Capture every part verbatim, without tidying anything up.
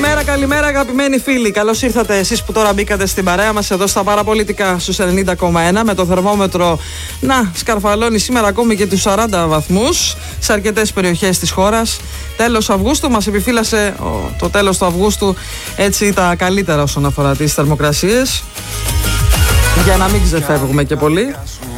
Καλημέρα, καλημέρα αγαπημένοι φίλοι. Καλώς ήρθατε εσείς που τώρα μπήκατε στην παρέα μας εδώ στα Παραπολιτικά στους ενενήντα κόμμα ένα με το θερμόμετρο να σκαρφαλώνει σήμερα ακόμη και τους σαράντα βαθμούς σε αρκετές περιοχές της χώρας. Τέλος Αυγούστου, μας επιφύλασε ο, το τέλος του Αυγούστου έτσι τα καλύτερα όσον αφορά τις θερμοκρασίες, για να μην ξεφεύγουμε και πολύ.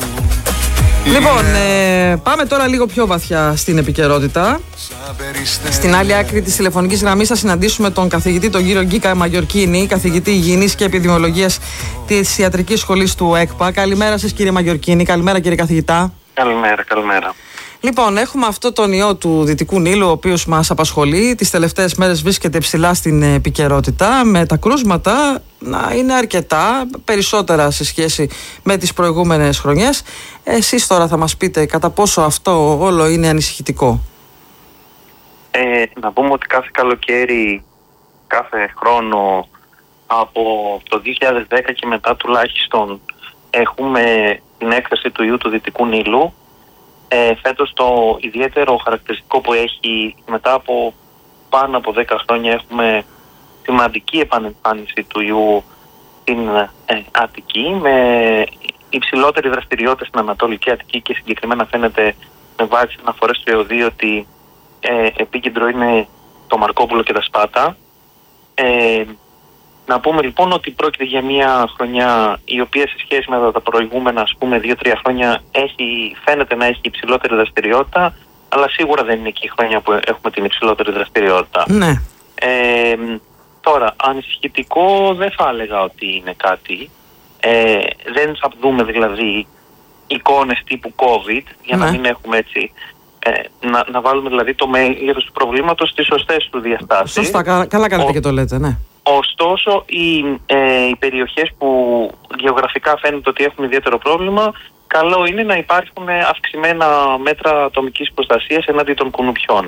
Λοιπόν, ε, πάμε τώρα λίγο πιο βαθιά στην επικαιρότητα. Στην άλλη άκρη της τηλεφωνικής γραμμής θα συναντήσουμε τον καθηγητή, τον κύριο Γκίκα Μαγιορκίνη, καθηγητή υγιεινής και επιδημιολογίας της Ιατρικής Σχολής του ΕΚΠΑ. Καλημέρα σας κύριε Μαγιορκίνη, καλημέρα κύριε καθηγητά. Καλημέρα, καλημέρα. Λοιπόν, έχουμε αυτό τον ιό του Δυτικού Νείλου, ο οποίος μας απασχολεί. Τις τελευταίες μέρες βρίσκεται ψηλά στην επικαιρότητα, με τα κρούσματα να είναι αρκετά, περισσότερα σε σχέση με τις προηγούμενες χρονιές. Εσείς τώρα θα μας πείτε κατά πόσο αυτό όλο είναι ανησυχητικό. Ε, να πούμε ότι κάθε καλοκαίρι, κάθε χρόνο από το δύο χιλιάδες δέκα και μετά τουλάχιστον έχουμε την έκθεση του ιού του Δυτικού Νείλου. Ε, φέτος το ιδιαίτερο χαρακτηριστικό που έχει, μετά από πάνω από δέκα χρόνια έχουμε σημαντική επανεμφάνιση του ιού στην ε, Αττική, με υψηλότερη δραστηριότητα στην Ανατολική Αττική και συγκεκριμένα φαίνεται με βάση αναφορές του ΕΟΔΗ ότι ε, επίκεντρο είναι το Μαρκόπουλο και τα Σπάτα. Ε, να πούμε λοιπόν ότι πρόκειται για μια χρονιά η οποία σε σχέση με τα προηγούμενα ας πούμε δύο τρία χρόνια έχει, φαίνεται να έχει υψηλότερη δραστηριότητα, αλλά σίγουρα δεν είναι και η χρονιά που έχουμε την υψηλότερη δραστηριότητα. Ναι. Ε, τώρα, ανησυχητικό δεν θα έλεγα ότι είναι κάτι. Ε, δεν θα δούμε δηλαδή εικόνες τύπου COVID, για ναι. να μην έχουμε έτσι, ε, να, να βάλουμε δηλαδή το μέγεθος του προβλήματος στις σωστές του διαστάσεις. Σωστά, καλά, καλά κάνετε Ο, και το λέτε, ναι. Ωστόσο, οι, ε, οι περιοχές που γεωγραφικά φαίνεται ότι έχουν ιδιαίτερο πρόβλημα, καλό είναι να υπάρχουν αυξημένα μέτρα ατομικής προστασίας εναντί των κουνουπιών.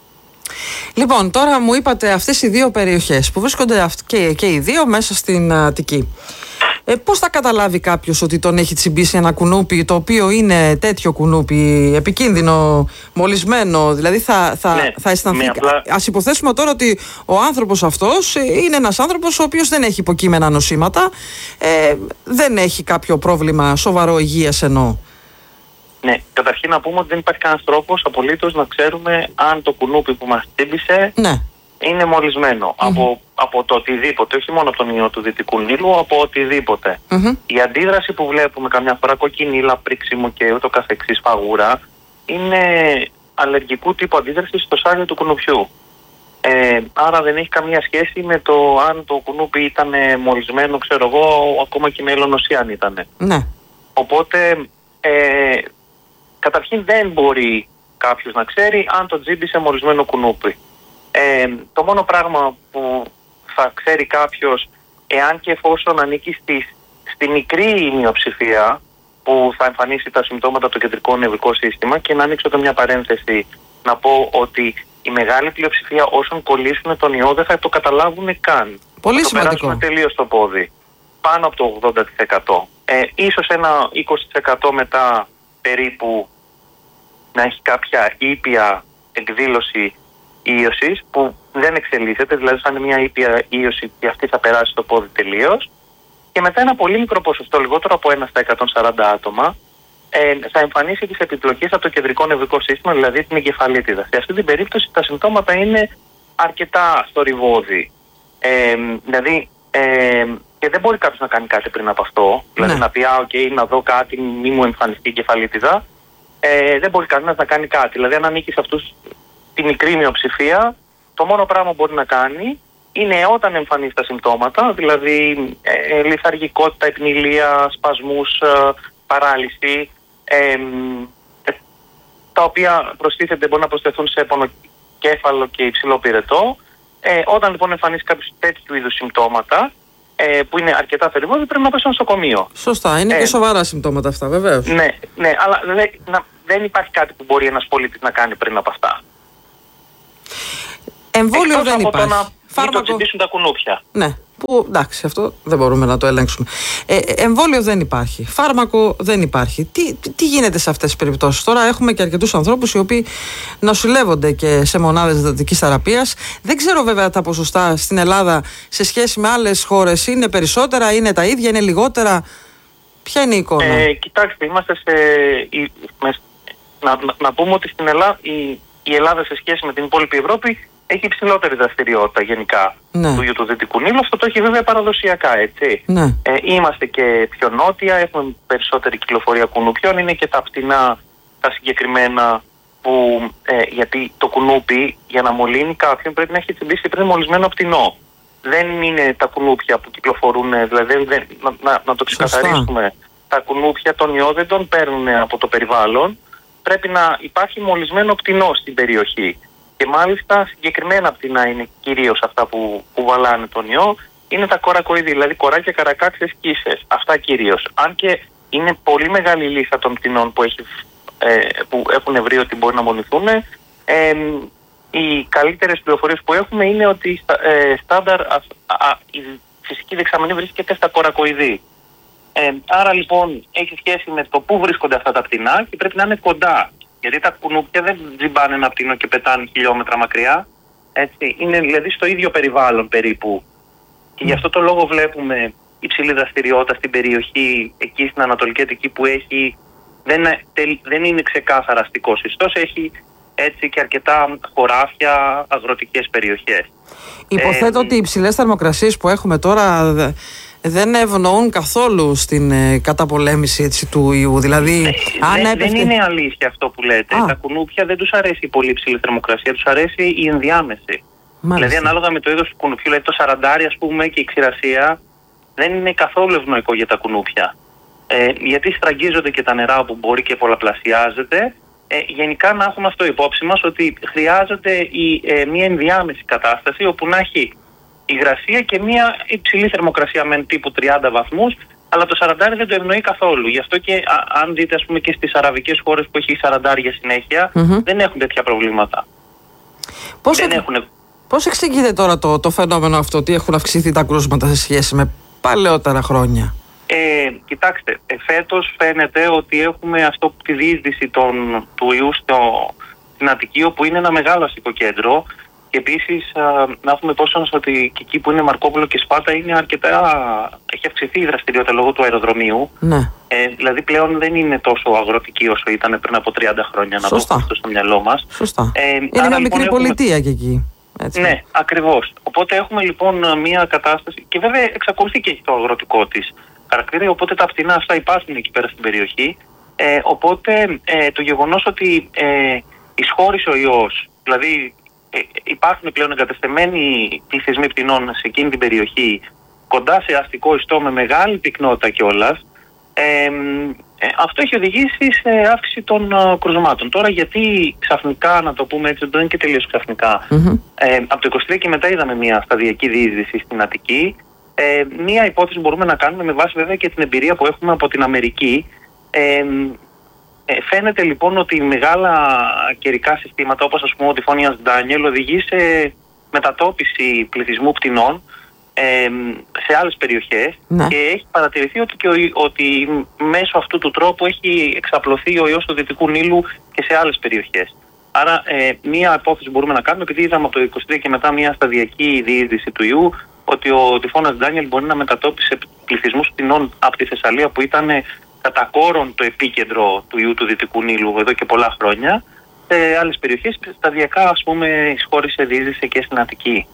Λοιπόν, τώρα μου είπατε αυτές οι δύο περιοχές που βρίσκονται και, και οι δύο μέσα στην Αττική. Ε, πώς θα καταλάβει κάποιος ότι τον έχει τσιμπήσει ένα κουνούπι το οποίο είναι τέτοιο κουνούπι, επικίνδυνο, μολυσμένο, δηλαδή θα, θα, ναι, θα αισθανθεί. Απλά... Ας υποθέσουμε τώρα ότι ο άνθρωπος αυτός είναι ένας άνθρωπος ο οποίος δεν έχει υποκείμενα νοσήματα, ε, δεν έχει κάποιο πρόβλημα σοβαρό υγείας εννοώ. Ναι, καταρχήν να πούμε ότι δεν υπάρχει κανένας τρόπος απολύτως να ξέρουμε αν το κουνούπι που μας τσίμπησε ναι. είναι μολυσμένο mm-hmm. από, από το οτιδήποτε, όχι μόνο από τον ιό του Δυτικού Νείλου, από οτιδήποτε. Mm-hmm. Η αντίδραση που βλέπουμε καμιά φορά, κοκκινίλα, πρίξιμο και ούτω καθεξής, φαγούρα, είναι αλλεργικού τύπου αντίδραση στο σάλιο του κουνουπιού. Ε, άρα δεν έχει καμία σχέση με το αν το κουνούπι ήταν μολυσμένο, ξέρω εγώ, ακόμα και με ελονοσία αν ήταν. Ναι. Οπότε, ε, καταρχήν δεν μπορεί κάποιος να ξέρει αν το τζίμπησε μολυσμένο κουνούπι. Ε, το μόνο πράγμα που θα ξέρει κάποιος, εάν και εφόσον ανήκει στη, στη μικρή μειοψηφία που θα εμφανίσει τα συμπτώματα από το κεντρικό νευρικό σύστημα, και να ανοίξω εδώ μια παρένθεση να πω ότι η μεγάλη πλειοψηφία όσων κολλήσουν τον ιό δεν θα το καταλάβουν καν. Πολύ θα σημαντικό. Το περάσουν τελείως στο πόδι. Πάνω από το ογδόντα τοις εκατό. Ε, ίσως ένα είκοσι τοις εκατό μετά περίπου να έχει κάποια ήπια εκδήλωση ίωσης που δεν εξελίσσεται, δηλαδή θα είναι μια ήπια ίωση και αυτή θα περάσει στο πόδι τελείως, και μετά ένα πολύ μικρό ποσοστό, λιγότερο από ένα στα εκατόν σαράντα άτομα, ε, θα εμφανίσει τις επιπλοκές από το κεντρικό νευρικό σύστημα, δηλαδή την εγκεφαλίτιδα. Σε αυτή την περίπτωση τα συμπτώματα είναι αρκετά θορυβώδη. Ε, δηλαδή, ε, και δεν μπορεί κάποιος να κάνει κάτι πριν από αυτό, ναι. δηλαδή να πει, α, okay, να δω κάτι, μη μου εμφανιστεί η εγκεφαλίτιδα. Ε, δεν μπορεί κανένας να κάνει κάτι. Δηλαδή, αν ανήκει σε αυτούς τη μικρή μειοψηφία, το μόνο πράγμα που μπορεί να κάνει είναι όταν εμφανίζει τα συμπτώματα, δηλαδή ε, λιθαργικότητα, επνηλία, σπασμούς, ε, παράλυση, ε, ε, τα οποία προστίθενται, μπορεί να προσθεθούν σε πονοκέφαλο και υψηλό πυρετό. Ε, όταν λοιπόν εμφανίσει κάποιους τέτοιου είδους συμπτώματα, ε, που είναι αρκετά θορυβώδη, πρέπει να πάει στο νοσοκομείο. Σωστά, είναι ε, και σοβαρά συμπτώματα αυτά, βεβαίως. Ναι, ναι, αλλά δε, να, δεν υπάρχει κάτι που μπορεί ένας πολίτης να κάνει πριν από αυτά. Εμβόλιο Εκτός δεν από υπάρχει. Το να Φάρμακο... μην το τσιμπήσουν τα κουνούπια. Ναι, που εντάξει, αυτό δεν μπορούμε να το ελέγξουμε. Ε, εμβόλιο δεν υπάρχει. Φάρμακο δεν υπάρχει. Τι, τι, τι γίνεται σε αυτές τις περιπτώσεις? Τώρα έχουμε και αρκετούς ανθρώπους οι οποίοι νοσηλεύονται και σε μονάδες εντατικής θεραπείας. Δεν ξέρω βέβαια τα ποσοστά στην Ελλάδα σε σχέση με άλλες χώρες. Είναι περισσότερα, είναι τα ίδια, είναι λιγότερα? Ποια είναι η εικόνα? Ε, κοιτάξτε, είμαστε σε. Η, με, να, να, να πούμε ότι στην Ελλάδα, η, η Ελλάδα σε σχέση με την υπόλοιπη Ευρώπη έχει υψηλότερη δραστηριότητα γενικά, ναι, του ιού του Δυτικού Νείλου. Αυτό το έχει βέβαια παραδοσιακά, έτσι. Ναι. Ε, είμαστε και πιο νότια, έχουμε περισσότερη κυκλοφορία κουνουπιών. Είναι και τα πτηνά τα συγκεκριμένα που. Ε, γιατί το κουνούπι για να μολύνει κάποιον πρέπει να έχει τσιμπήσει πριν μολυσμένο πτηνό. Δεν είναι τα κουνούπια που κυκλοφορούν, δηλαδή δεν, να, να, να το ξεκαθαρίσουμε. Τα κουνούπια των ιό δεν τον παίρνουν από το περιβάλλον. Πρέπει να υπάρχει μολυσμένο πτηνό στην περιοχή. Και μάλιστα συγκεκριμένα πτηνά είναι κυρίως αυτά που, που βαλάνε τον ιό. Είναι τα κορακοειδή, δηλαδή κοράκια, καρακάξες, κίσες. Αυτά κυρίως. Αν και είναι πολύ μεγάλη η λίστα των πτηνών που, έχει, ε, που έχουν βρει ότι μπορεί να μολυνθούν, ε, οι καλύτερες πληροφορίες που έχουμε είναι ότι ε, στάνταρ α, α, η φυσική δεξαμενή βρίσκεται στα κορακοειδή. Ε, άρα λοιπόν έχει σχέση με το πού βρίσκονται αυτά τα πτηνά και πρέπει να είναι κοντά. Γιατί τα κουνούπια δεν τζιμπάνε ένα πτηνό και πετάνε χιλιόμετρα μακριά. Έτσι. Είναι δηλαδή στο ίδιο περιβάλλον περίπου. Και γι' αυτό το λόγο βλέπουμε υψηλή δραστηριότητα στην περιοχή, εκεί στην Ανατολική Αττική που έχει, δεν, δεν είναι ξεκάθαρα αστικός ιστός, έχει έτσι και αρκετά χωράφια, αγροτικές περιοχές. Υποθέτω ε, ότι οι υψηλές θερμοκρασίες που έχουμε τώρα δεν ευνοούν καθόλου στην ε, καταπολέμηση έτσι, του ιού. Δηλαδή, ε, αν δεν, έπεφτε... δεν είναι αλήθεια αυτό που λέτε. Α. Τα κουνούπια δεν τους αρέσει η πολύ υψηλή θερμοκρασία, τους αρέσει η ενδιάμεση. Μάλιστα. Δηλαδή, ανάλογα με το είδος του κουνουπιού, δηλαδή το σαραντάρι, ας πούμε, και η ξηρασία δεν είναι καθόλου ευνοϊκό για τα κουνούπια. Ε, γιατί στραγγίζονται και τα νερά που μπορεί και πολλαπλασιάζεται. Ε, γενικά να έχουμε αυτό υπόψη μας ότι χρειάζεται η, ε, μια ενδιάμεση κατάσταση όπου να έχει υγρασία και μια υψηλή θερμοκρασία με τύπου τριάντα βαθμούς, αλλά το σαραντάρι δεν το ευνοεί καθόλου. Γι' αυτό και α, αν δείτε ας πούμε και στις αραβικές χώρες που έχει σαραντάρια συνέχεια, mm-hmm. δεν έχουν τέτοια προβλήματα. Πώς, δεν εξ... έχουν... Πώς εξηγείται τώρα το, το φαινόμενο αυτό ότι έχουν αυξηθεί τα κρούσματα σε σχέση με παλαιότερα χρόνια? Ε, κοιτάξτε, ε, φέτος φαίνεται ότι έχουμε αυτό τη διείσδυση των, του ιού στο, στην Αττική, όπου είναι ένα μεγάλο αστικό κέντρο. Και επίσης να έχουμε πόσο ότι και εκεί που είναι Μαρκόπουλο και Σπάρτα είναι αρκετά, έχει αυξηθεί η δραστηριότητα λόγω του αεροδρομίου. Ναι. Ε, δηλαδή πλέον δεν είναι τόσο αγροτική όσο ήταν πριν από τριάντα χρόνια. Σωστά. Να το έχουμε στο μυαλό μας. Σωστά. Ε, είναι άρα, μια μικρή λοιπόν, πολιτεία έχουμε... και εκεί. Έτσι. Ναι, ακριβώς. Οπότε έχουμε λοιπόν μια κατάσταση και βέβαια εξακολουθεί και έχει το αγροτικό της χαρακτήρα, οπότε τα πτηνά αυτά υπάρχουν εκεί πέρα στην περιοχή. Ε, οπότε ε, το γεγονός ότι ε, εισχώρησε ο ιός, δηλαδή ε, υπάρχουν πλέον εγκατεστημένοι πληθυσμοί πτηνών σε εκείνη την περιοχή, κοντά σε αστικό ιστό με μεγάλη πυκνότητα κιόλας, ε, ε, αυτό έχει οδηγήσει σε αύξηση των uh, κρουσμάτων. Τώρα γιατί ξαφνικά, να το πούμε έτσι, δεν είναι και τελείως ξαφνικά. Mm-hmm. Ε, από το είκοσι τρία και μετά είδαμε μια σταδιακή διείσδυση στην Αττική. Ε, μία υπόθεση μπορούμε να κάνουμε με βάση βέβαια και την εμπειρία που έχουμε από την Αμερική. Ε, ε, φαίνεται λοιπόν ότι μεγάλα καιρικά συστήματα όπως ας πούμε ο τυφώνιας Ντάνιελ οδηγεί σε μετατόπιση πληθυσμού πτηνών ε, σε άλλες περιοχές, ναι. Και έχει παρατηρηθεί ότι, και ο, ότι μέσω αυτού του τρόπου έχει εξαπλωθεί ο ιός του Δυτικού Νείλου και σε άλλες περιοχές. Άρα ε, μία υπόθεση μπορούμε να κάνουμε, επειδή είδαμε από το είκοσι τρία και μετά μία σταδιακή διείσδυση του ιού, ότι ο τυφώνας Ντάνιελ μπορεί να μετατόπισε πληθυσμούς πτηνών από τη Θεσσαλία που ήταν κατά κόρον το επίκεντρο του ιού του Δυτικού Νείλου εδώ και πολλά χρόνια. Σε άλλες περιοχές σταδιακά ας πούμε εισχώρησε, διείσδυσε και στην Αττική.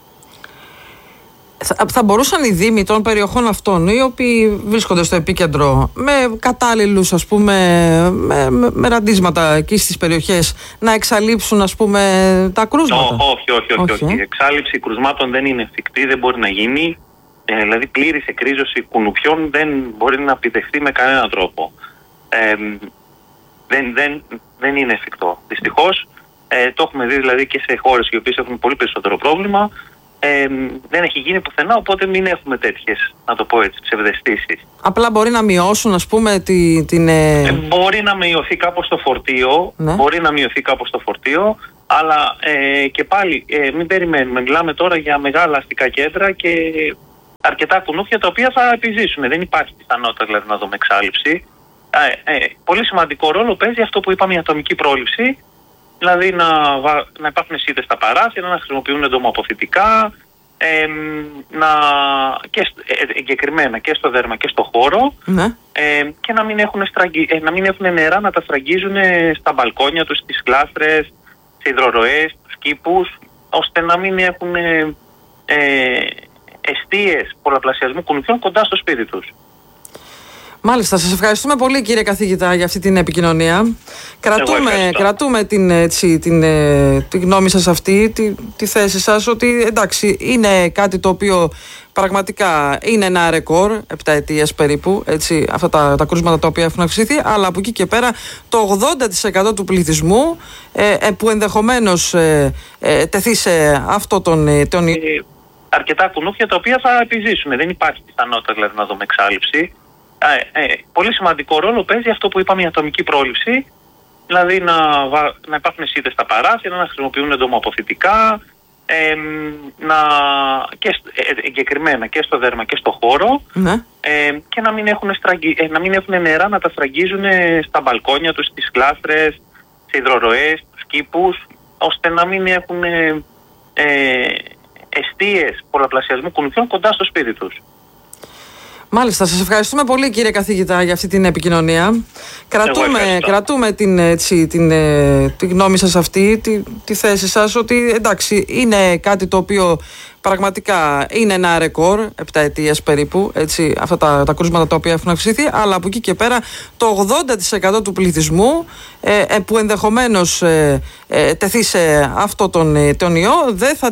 Θα, θα μπορούσαν οι δήμοι των περιοχών αυτών, οι οποίοι βρίσκονται στο επίκεντρο, με κατάλληλους ας πούμε, με, με, με ραντίσματα εκεί στις περιοχές, να εξαλείψουν ας πούμε τα κρούσματα? Ό, όχι, όχι, όχι, όχι, όχι. Η εξάλληψη κρουσμάτων δεν είναι εφικτή, δεν μπορεί να γίνει. Ε, δηλαδή πλήρης εκρίζωση κουνουπιών δεν μπορεί να επιτευχθεί με κανέναν τρόπο. Ε, δεν, δεν, δεν είναι εφικτό. Δυστυχώς, ε, το έχουμε δει δηλαδή και σε χώρες οι οποίες έχουν πολύ περισσότερο πρόβλημα. Ε, δεν έχει γίνει πουθενά, οπότε μην έχουμε τέτοιες, να το πω έτσι, ψευδαισθήσεις. Απλά μπορεί να μειώσουν, ας πούμε, τη, την... Ε... Ε, μπορεί να μειωθεί κάπως το φορτίο, ναι. μπορεί να μειωθεί κάπως το φορτίο, Αλλά ε, και πάλι ε, μην περιμένουμε. Μιλάμε τώρα για μεγάλα αστικά κέντρα και αρκετά κουνούφια τα οποία θα επιζήσουν. Δεν υπάρχει πιθανότητα δηλαδή να δούμε εξάλειψη. Ε, ε, πολύ σημαντικό ρόλο παίζει αυτό που είπαμε, η ατομική πρόληψη. Δηλαδή να, να υπάρχουν σίτες στα παράθυρα, να χρησιμοποιούν εντομοαποθητικά, ε, να, και ε, εγκεκριμένα και στο δέρμα και στο χώρο, ναι. ε, και να μην, έχουν στραγγι, ε, να μην έχουν νερά να τα στραγγίζουν στα μπαλκόνια τους, στις γλάστρες, σε υδροροές, στους κήπους, ώστε να μην έχουν ε, ε, εστίες πολλαπλασιασμού κουνουφιών κοντά στο σπίτι τους. Μάλιστα, σας ευχαριστούμε πολύ κύριε καθηγητά για αυτή την επικοινωνία. Κρατούμε, κρατούμε την, έτσι, την, την γνώμη σας αυτή, τη, τη θέση σας ότι εντάξει είναι κάτι το οποίο πραγματικά είναι ένα ρεκόρ, επταετίας περίπου, έτσι, αυτά τα, τα κρούσματα τα οποία έχουν αυξηθεί, αλλά από εκεί και πέρα το ογδόντα τοις εκατό του πληθυσμού ε, ε, που ενδεχομένως ε, ε, τεθεί σε αυτό τον... τον... Ε, αρκετά κουνούφια τα οποία θα επιζήσουν. Δεν υπάρχει πιθανότητα δηλαδή να δούμε εξάλειψη. Ε, ε, πολύ σημαντικό ρόλο παίζει αυτό που είπαμε, η ατομική πρόληψη. Δηλαδή να, να υπάρχουν σίτες στα παράθυρα, να χρησιμοποιούν εντομοαποθητικά, ε, να, και ε, εγκεκριμένα και στο δέρμα και στο χώρο, ναι. ε, και να μην, έχουν στραγγι, ε, να μην έχουν νερά να τα στραγγίζουν στα μπαλκόνια τους, στις γλάστρες, σε υδροροές, στους κήπους, ώστε να μην έχουν ε, ε, εστίες πολλαπλασιασμού κουνουφιών κοντά στο σπίτι τους. Μάλιστα, σας ευχαριστούμε πολύ κύριε καθηγητά για αυτή την επικοινωνία. Κρατούμε, κρατούμε την, έτσι, την, την γνώμη σας αυτή, τη, τη θέση σας ότι εντάξει είναι κάτι το οποίο πραγματικά είναι ένα ρεκόρ, επταετίας περίπου, έτσι, αυτά τα, τα κρούσματα τα οποία έχουν αυξηθεί, αλλά από εκεί και πέρα το ογδόντα τοις εκατό του πληθυσμού ε, ε, που ενδεχομένως ε, ε, τεθεί σε αυτό τον, τον ιό δεν θα